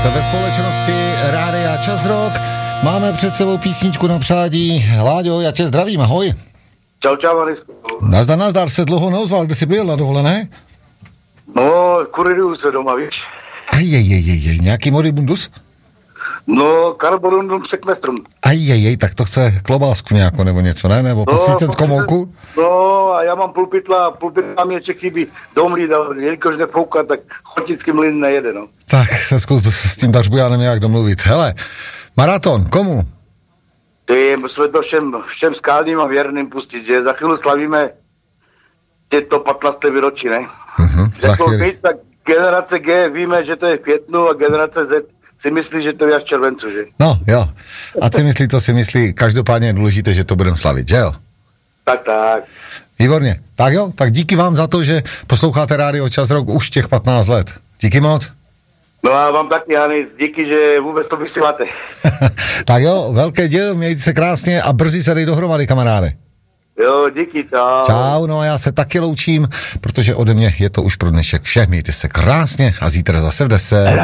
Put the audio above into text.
ve společnosti Rádia Čas Rock. Máme před sebou písničku na přádí. Láďo, já tě zdravím, ahoj. Čau, Marisku. Nazdar, se dlouho neozval, kde jsi byl na dovolené? No, kuriduju se doma, víš. Nějaký moribundus? No, Carborundum sekmestrum. Tak to chce klobásku nějakou nebo něco, ne? Nebo posvícenskou mouku? No, a já mám pulpitla mě ještě chybí domlít, ale jelikož nefouká, tak chotický mlyn nejede, no. Tak se zkus s tím Dařbujánem nějak domluvit. Hele, maraton, komu? Ty, musíme to všem skálním a věrným pustit, že za chvíli slavíme to 15. výročí, ne? Za chvíli. Tak generace G víme, že to je v květnu a generace Z si myslí, že to je až v červencu, že? No, jo. A ty myslí, to si myslí. Každopádně je důležité, že to budeme slavit, že jo? Tak. Výborně. Tak jo, tak díky vám za to, že posloucháte Rádio Čas Rock už těch 15 let. Díky moc. No a vám taky, Janis, díky, že vůbec to vysíláte. Tak jo, velké díl, mějte se krásně a brzy se dej dohromady, kamaráde. Jo, díky, čau. Čau, no a já se taky loučím, protože ode mě je to už pro dnešek vše. Mějte se krásně a zítra zase v 10.